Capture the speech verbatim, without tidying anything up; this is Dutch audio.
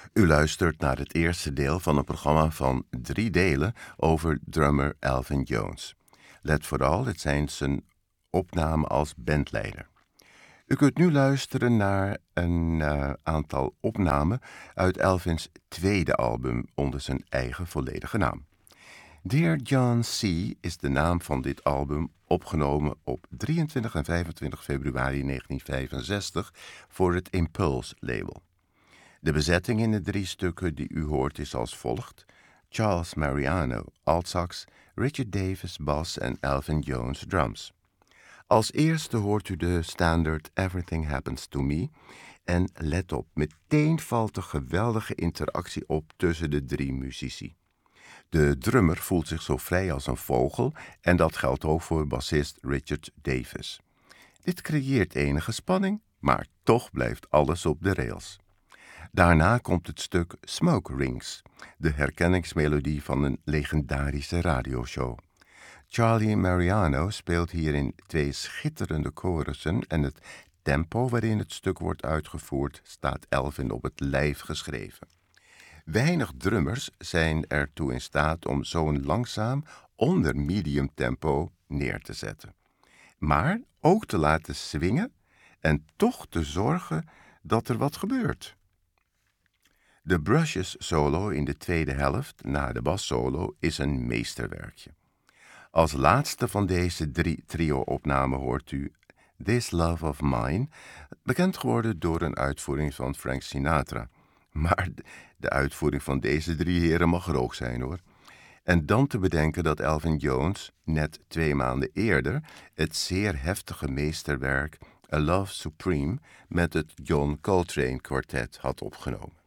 U luistert naar het eerste deel van een programma van drie delen over drummer Elvin Jones. Let vooral, het zijn zijn opnamen als bandleider. U kunt nu luisteren naar een uh, aantal opnamen uit Elvins tweede album onder zijn eigen volledige naam. Dear John C. is de naam van dit album, opgenomen op drieëntwintig en vijfentwintig februari negentien vijfenzestig voor het Impulse label. De bezetting in de drie stukken die u hoort is als volgt: Charles Mariano, altsax, Richard Davis, bas en Elvin Jones, drums. Als eerste hoort u de standaard Everything Happens to Me en let op, meteen valt de geweldige interactie op tussen de drie muzici. De drummer voelt zich zo vrij als een vogel en dat geldt ook voor bassist Richard Davis. Dit creëert enige spanning, maar toch blijft alles op de rails. Daarna komt het stuk Smoke Rings, de herkenningsmelodie van een legendarische radioshow. Charlie Mariano speelt hierin twee schitterende chorussen en het tempo waarin het stuk wordt uitgevoerd staat Elvin op het lijf geschreven. Weinig drummers zijn ertoe in staat om zo'n langzaam onder medium tempo neer te zetten. Maar ook te laten swingen en toch te zorgen dat er wat gebeurt. De Brushes solo in de tweede helft na de bassolo is een meesterwerkje. Als laatste van deze drie trio-opnamen hoort u This Love of Mine, bekend geworden door een uitvoering van Frank Sinatra. Maar de uitvoering van deze drie heren mag er ook zijn, hoor. En dan te bedenken dat Elvin Jones net twee maanden eerder het zeer heftige meesterwerk A Love Supreme met het John Coltrane Quartet had opgenomen.